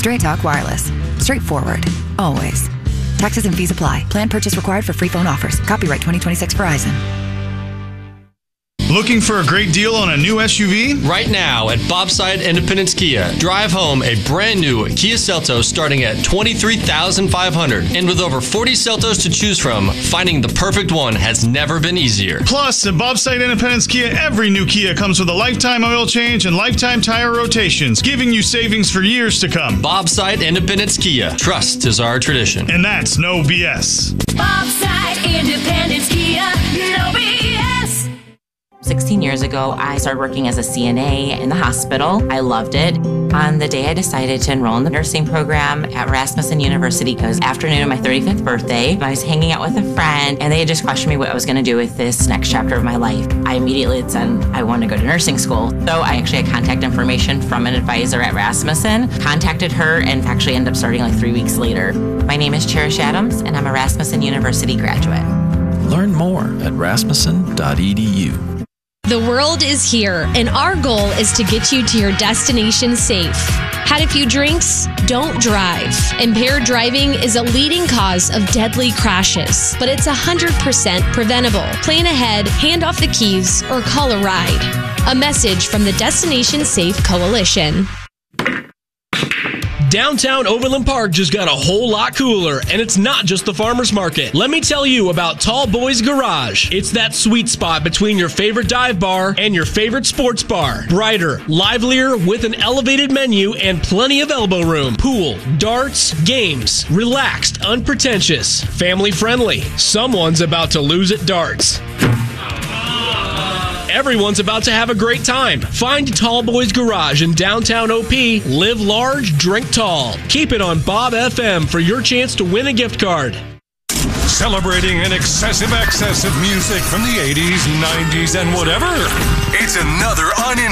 Straight Talk Wireless. Straightforward. Always. Taxes and fees apply. Plan purchase required for free phone offers. Copyright 2026 Verizon. Looking for a great deal on a new SUV? Right now at Bobside Independence Kia, drive home a brand new Kia Seltos starting at $23,500. And with over 40 Seltos to choose from, finding the perfect one has never been easier. Plus, at Bobside Independence Kia, every new Kia comes with a lifetime oil change and lifetime tire rotations, giving you savings for years to come. Bobside Independence Kia. Trust is our tradition. And that's no BS. Bobside Independence Kia, no BS. 16 years ago, I started working as a CNA in the hospital. I loved it. On the day I decided to enroll in the nursing program at Rasmussen University, it was afternoon of my 35th birthday. I was hanging out with a friend, and they had just questioned me what I was going to do with this next chapter of my life. I immediately had said I wanted to go to nursing school. So I actually had contact information from an advisor at Rasmussen, contacted her, and actually ended up starting like 3 weeks later. My name is Cherish Adams, and I'm a Rasmussen University graduate. Learn more at rasmussen.edu. The world is here, and our goal is to get you to your destination safe. Had a few drinks? Don't drive. Impaired driving is a leading cause of deadly crashes, but it's 100% preventable. Plan ahead, hand off the keys, or call a ride. A message from the Destination Safe Coalition. Downtown Overland Park just got a whole lot cooler, and it's not just the farmer's market. Let me tell you about Tall Boys Garage. It's that sweet spot between your favorite dive bar and your favorite sports bar. Brighter, livelier, with an elevated menu and plenty of elbow room. Pool, darts, games. Relaxed, unpretentious, family friendly. Someone's about to lose at darts. Everyone's about to have a great time. Find Tall Boys Garage in downtown OP. Live large, drink tall. Keep it on Bob FM for your chance to win a gift card. Celebrating an excessive excess of music from the 80s, 90s, and whatever. It's another